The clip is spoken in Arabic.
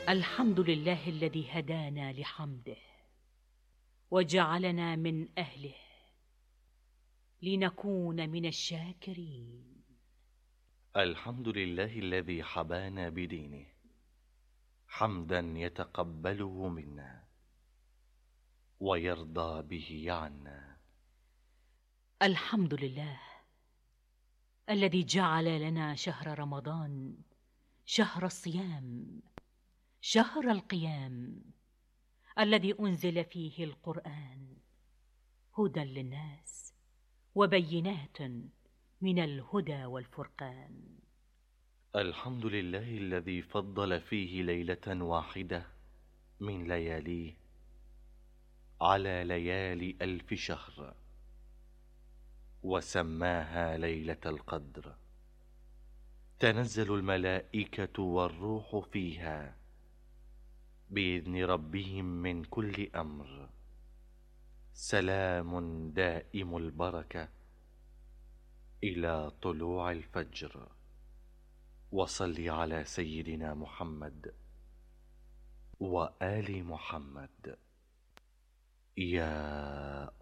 الحمد لله الذي هدانا لحمده وجعلنا من أهله لنكون من الشاكرين. الحمد لله الذي حبانا بدينه حمدا يتقبله منا ويرضى به عنا. الحمد لله الذي جعل لنا شهر رمضان شهر الصيام، شهر القيام، الذي أنزل فيه القرآن هدى للناس وبينات من الهدى والفرقان. الحمد لله الذي فضل فيه ليلة واحدة من لياليه على ليالي 1000 شهر وسماها ليلة القدر. تنزل الملائكة والروح فيها بإذن ربهم من كل أمر. سلام دائم البركة إلى طلوع الفجر. وصل على سيدنا محمد وآل محمد. يا